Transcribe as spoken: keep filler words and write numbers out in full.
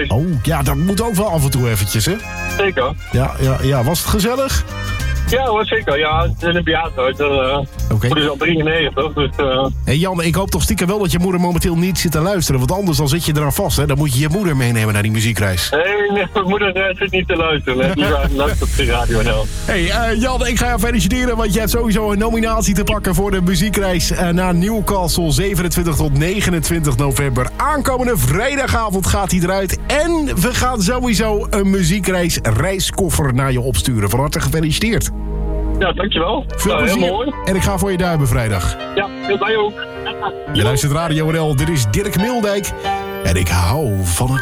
geweest. Oh, ja, dat moet ook wel af en toe eventjes, hè? Zeker. Ja, ja, ja. Was het gezellig? Ja hoor, zeker. Ja, het is in een bejaardhuis. Uh, Oké. okay. Het is al drieënnegentig, dus... Uh... Hey Jan, ik hoop toch stiekem wel dat je moeder momenteel niet zit te luisteren. Want anders dan zit je eraan vast, hè? Dan moet je je moeder meenemen naar die muziekreis. Nee, nee, mijn moeder uh, zit niet te luisteren. Die luistert op de radio en al. Hey uh, Jan, ik ga je feliciteren, want je hebt sowieso een nominatie te pakken voor de muziekreis uh, naar Newcastle. zevenentwintig tot negenentwintig november. Aankomende vrijdagavond gaat hij eruit. En we gaan sowieso een muziekreis reiskoffer naar je opsturen. Van harte gefeliciteerd. Ja, dankjewel. Veel nou, plezier. Heel mooi. En ik ga voor je duimen vrijdag. Ja, heel bij ook. Je luistert Radio N L. Dit is Dirk Mildijk. En ik hou van het